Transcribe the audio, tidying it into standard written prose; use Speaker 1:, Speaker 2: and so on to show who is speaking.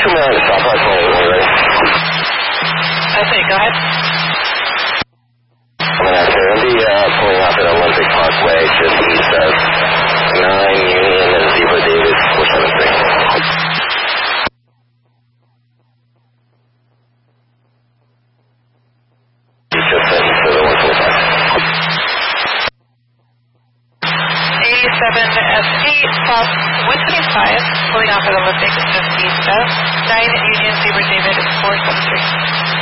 Speaker 1: coming around the stoplight when you're ready.
Speaker 2: Okay, go ahead.
Speaker 1: Coming out here. I'll be pulling off at Olympic Parkway, just east of 9 Union and Zebra Davis 473. Just east of the 125.
Speaker 2: 87S8, south 125, pulling off at Olympic, just east of 9 Union, Zebra David 473.